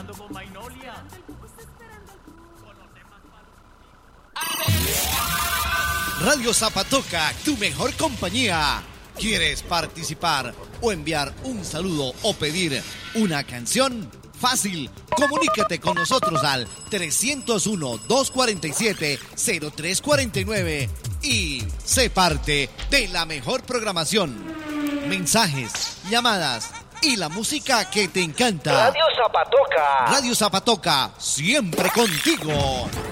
Ando con Magnolia. Radio Zapatoca, tu mejor compañía. ¿Quieres participar o enviar un saludo o pedir una canción? Fácil, comunícate con nosotros al 301-247-0349 y sé parte de la mejor programación. Mensajes, llamadas y la música que te encanta. Radio Zapatoca. Radio Zapatoca, siempre contigo.